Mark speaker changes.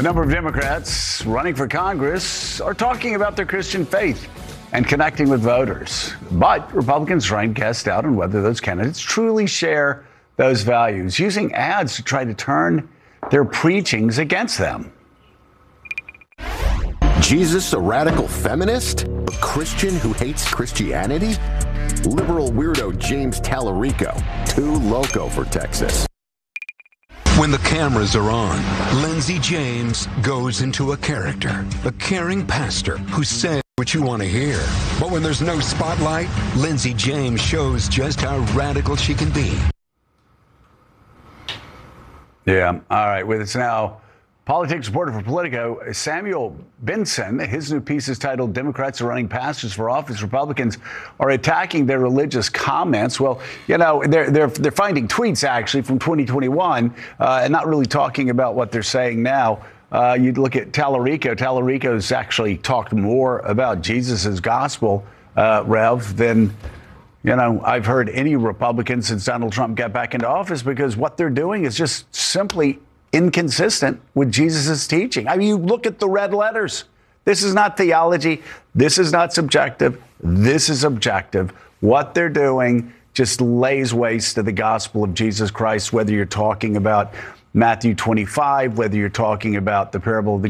Speaker 1: number of Democrats running for Congress are talking about their Christian faith and connecting with voters. But Republicans trying to cast doubt on whether those candidates truly share those values, using ads to try to turn their preachings against them.
Speaker 2: Jesus, a radical feminist? A Christian who hates Christianity? Liberal weirdo James Tallarico, too loco for Texas.
Speaker 3: When the cameras are on, Lindsey James goes into a character, a caring pastor who says what you want to hear. But when there's no spotlight, Lindsey James shows just how radical she can be.
Speaker 1: Yeah, all right. With us now, politics reporter for Politico, Samuel Benson. His new piece is titled "Democrats Are Running Pastors for Office. Republicans Are Attacking Their Religious Comments." Well, you know, they're finding tweets actually from 2021 and not really talking about what they're saying now. You'd look at Tallarico. Tallarico's actually talked more about Jesus's gospel, Rev, than I've heard any Republican since Donald Trump got back into office, because what they're doing is just simply inconsistent with Jesus's teaching. I mean, you look at the red letters. This is not theology. This is not subjective. This is objective. What they're doing just lays waste to the gospel of Jesus Christ, whether you're talking about Matthew 25, whether you're talking about the parable of the